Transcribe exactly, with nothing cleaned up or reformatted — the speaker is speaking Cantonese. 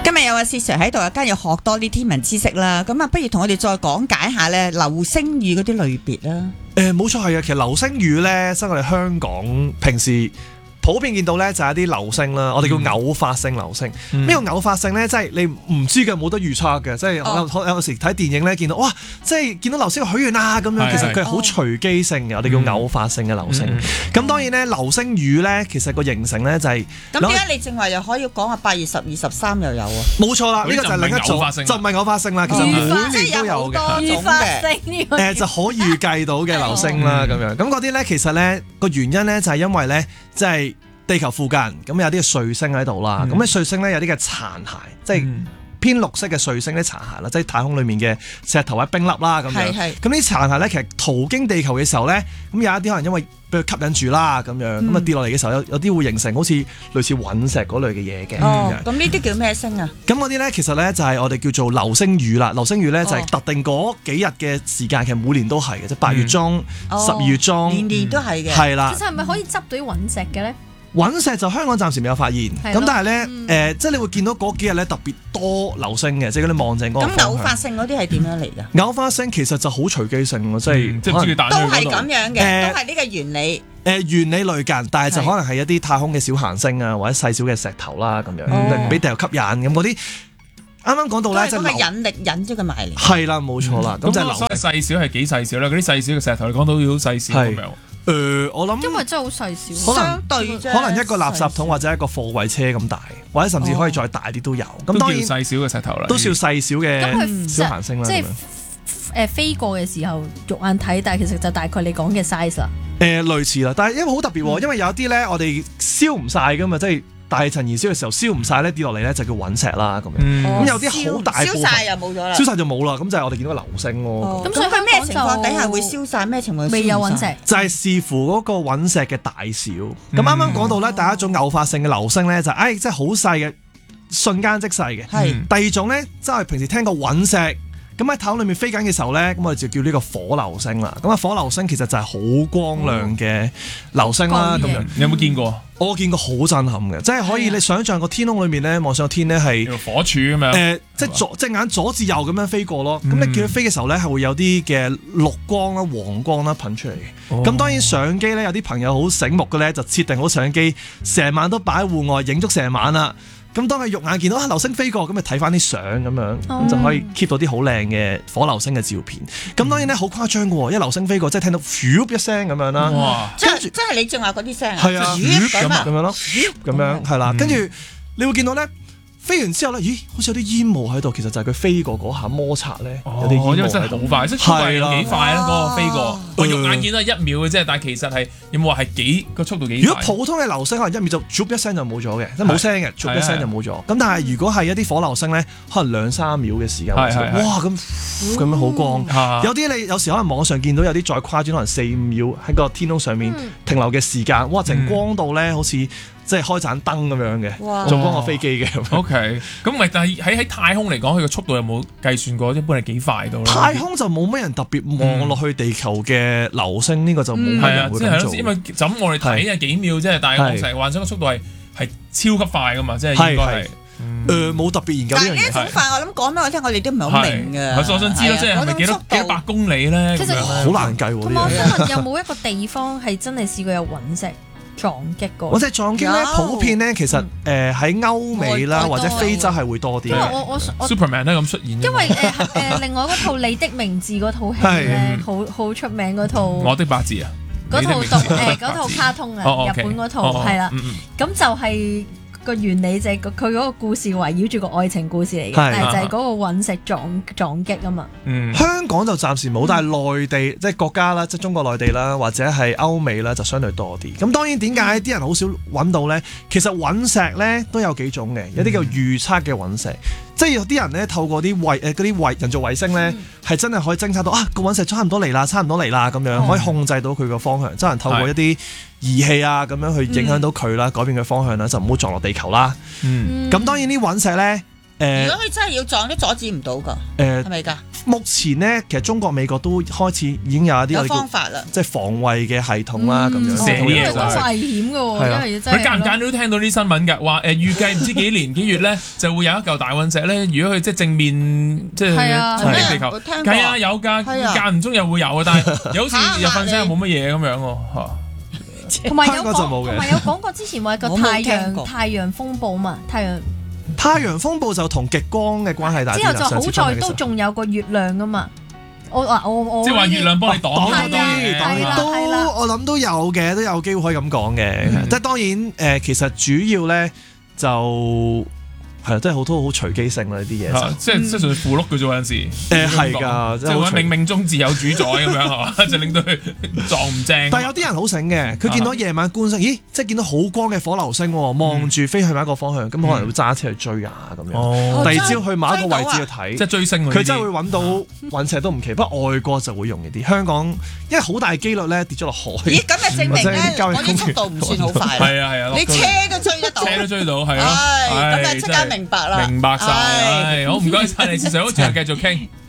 今日有阿 Sir 喺度，梗係要學多啲天文知識啦。咁啊，不如同我哋再講解下咧流星雨嗰啲類別啦。 誒，冇錯係啊，其實流星雨咧，即係我哋香港平時普遍見到咧就係一啲流星啦，我哋叫偶發性流星。咩叫偶發性咧？即係你唔知嘅，冇得預測嘅。即係有有時睇電影咧，見到哇，即係見到流星許願啊咁樣，其實佢係好隨機性嘅，我哋叫偶發性嘅流星。咁當然咧，流星雨咧，其實個形成咧就係咁點解你正話又可以講下八月十二、十三又有啊？ 冇錯啦，呢個就係另一種，就唔係偶發性啦。其實每年都有嘅， 預發性誒就可預計到嘅流星啦咁樣。咁嗰啲咧其實咧個原因咧就係因為咧即係地球附近咁有啲嘅彗星喺度啦，咁啲彗星咧有啲嘅殘骸，即係偏綠色嘅彗星啲殘骸啦，即係太空裡面嘅石頭或者冰粒啦咁樣。咁啲殘骸咧其實途經地球嘅時候咧，咁有一啲可能因為俾佢吸引住啦咁樣，咁啊跌落嚟嘅時候有有啲會形成好似類似隕石嗰類嘅嘢嘅。 哦，咁呢啲叫咩星啊？ 咁嗰啲咧其實咧就係我哋叫做流星雨啦。流星雨咧就係特定嗰幾日嘅時間，其實每年都係嘅，即係八月中、十二月中， 年年都係嘅。 係啦。 其實係咪可以執到啲隕石嘅咧？ 隕石就香港暫時未有發現，咁但係咧誒，即係你會見到嗰幾日咧特別多流星嘅，即係嗰啲望正嗰個方向。 咁偶發性嗰啲係點樣嚟㗎？ 偶發性其實就好隨機性喎，即係即係唔知佢彈去嗰度。 都係咁樣嘅，都係呢個原理。 誒原理類近，但係就可能係一啲太空嘅小行星啊，或者細小嘅石頭啦咁樣，俾地球吸引咁嗰啲。啱啱講到咧， 即係引力引咗佢埋嚟。 係啦，冇錯啦。咁就所謂細小係幾細小咧？嗰啲細小嘅石頭，你講到好細小咁樣。 誒，我諗因為真係好細小， 相對啫， 可能一個垃圾桶或者一個貨櫃車咁大，或者甚至可以再大啲都有。咁當然細小嘅石頭啦， 都算細小嘅小行星啦。 即係誒飛過嘅時候肉眼睇，但係其實就大概你講嘅 size 啦。 誒類似啦，但係因為好特別，因為有啲咧我哋燒唔晒噶嘛，即係大氣層燃燒嘅時候燒唔晒咧，跌落嚟咧就叫隕石啦咁樣。咁有啲好大部分燒晒又冇咗啦， 燒晒就冇啦。咁就係我哋見到個流星咯。 咁所以佢咩情況底下會燒晒？咩情況未有隕石？ 就係視乎嗰個隕石嘅大小。咁啱啱講到咧，第一種偶發性嘅流星咧就係誒，即係好細嘅，瞬間即逝嘅。係第二種咧，即係平時聽過隕石。咁喺太空裏面飛緊嘅時候咧，咁我哋就叫呢個火流星啦。咁啊，火流星其實就係好光亮嘅流星啦。咁樣你有冇見過？ 我見過好震撼嘅，即係可以你想象個天空裏面咧，望上個天咧係火柱咁樣。 誒，即係左隻眼左至右咁樣飛過咯。咁你見佢飛嘅時候咧，係會有啲嘅綠光啦、黃光啦噴出嚟嘅。咁當然相機咧，有啲朋友好醒目嘅咧，就設定好相機，成晚都擺喺戶外影足成晚啦。咁當佢肉眼見到啊流星飛過，咁咪睇翻啲相咁樣，咁、oh. 就可以 keep 到啲好靚嘅火流星嘅照片。咁當然咧好誇張嘅喎，一流星飛過，即係聽到咻一聲咁樣啦。 哇！ 即係即係你正話嗰啲聲啊？ 係啊，咁咁樣咯，咁樣係啦。跟住你會見到咧。飛完之後咧，咦？好似有啲煙霧喺度，其實就係佢飛過嗰下摩擦咧，有啲煙霧喺度。 真係好快，即係速度有幾快咧？嗰個飛過，我肉眼見到係一秒嘅啫，但係其實係有冇話係幾個速度幾快？ 如果普通嘅流星可能一秒就 drop 一聲就冇咗嘅，即係冇聲嘅 drop 一聲就冇咗。咁但係如果係一啲火流星咧，可能兩三秒嘅時間，哇咁咁樣好光。有啲你有時可能網上見到有啲再誇張，可能四五秒喺個天空上面停留嘅時間，哇！淨光到咧好似〜即係開盞燈咁樣嘅，仲光過飛機嘅。 O K， 咁咪但係喺喺太空嚟講，佢個速度有冇計算過？一般係幾快到咧？ 太空就冇乜人特別望落去地球嘅流星，呢、嗯、個就冇乜人會咁做。 嗯、因為就咁我哋睇係幾秒啫，但係我成日幻想個速度係係超級快噶嘛，即係應該係。 誒冇特別研究呢樣嘢。但係呢種快，我諗講俾我聽，我哋都唔係好明嘅。 我想知咯，即係係咪幾多幾百公里咧？ 其實好難計喎。 咁我想問，有冇一個地方係真係試過有隕石撞擊過？ 隕石撞擊咧，普遍咧其實誒喺歐美啦或者非洲係會多啲。 因為我我我 Superman 咧咁出現。 因為誒誒另外嗰套《你的名字》嗰套戲咧，好好出名嗰套。 我的八字啊！ 嗰套動誒嗰套卡通啊，日本嗰套係啦，咁就係。個原理就係佢嗰個故事圍繞住個愛情故事嚟嘅，但係就係嗰個隕石撞撞擊啊嘛。 嗯，香港就暫時冇，但係內地即係國家啦，即係中國內地啦，或者係歐美啦，就相對多啲。咁當然點解啲人好少揾到咧？其實隕石咧都有幾種嘅，有啲叫預測嘅隕石，即係有啲人咧透過啲衛誒嗰啲衛人造衛星咧，係真係可以偵測到啊個隕石差唔多嚟啦，差唔多嚟啦咁樣，可以控制到佢個方向，真係透過一啲儀器啊咁樣去影響到佢啦，改變佢方向啦，就唔好撞落地球啦。嗯，咁當然啲隕石咧，誒， 如果佢真係要撞，都阻止唔到㗎。 誒， 係咪㗎？ 目前咧，其實中國、美國都開始已經有一啲有方法啦， 即係防衞嘅系統啦，咁樣寫嘢都危險嘅喎，因為真係。 佢間唔間都聽到啲新聞㗎，話誒預計唔知幾年幾月咧就會有一嚿大隕石咧，如果佢即係正面即係衝擊地球，係啊有㗎，間唔中又會有啊，但係又好似又瞓醒又冇乜嘢咁樣喎嚇。 同埋有講，同埋有講過之前話個太陽太陽風暴嘛，太陽。 太陽風暴就同極光嘅關係大啲啦。 之後就好在都仲有個月亮噶嘛。我話我我即係話月亮幫你擋擋啲，擋都我諗都有嘅，都有機會可以咁講嘅。即係當然誒，其實主要咧就。係啊，真係好多好隨機性啦呢啲嘢， 即係即係純符碌嘅啫，有陣時。 誒係㗎， 即係話冥冥中自有主宰咁樣係嘛，就令到佢撞唔正。 但係有啲人好醒嘅，佢見到夜晚觀星，咦，即係見到好光嘅火流星，望住飛去某一個方向，咁可能會揸車去追啊咁樣。第二朝去某一個位置去睇， 即係追星。 佢真係會揾到隕石都唔奇，不過外國就會容易啲。香港因為好大機率咧跌咗落海。 咦，咁就證明咧，我啲速度唔算好快。 係啊係啊， 你車都追得到， 車都追到係咯。 咁啊即刻明白啦， 明白晒，好唔該晒你，先生，好，轉頭繼續傾。